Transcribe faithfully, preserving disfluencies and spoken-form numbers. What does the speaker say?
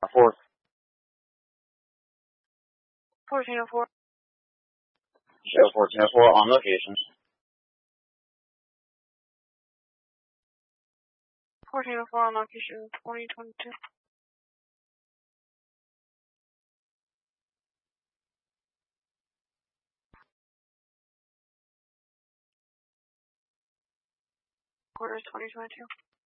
Four. fourteen oh four. Show fourteen oh four on location. fourteen oh four on location, twenty twenty-two. Quarters twenty twenty-two.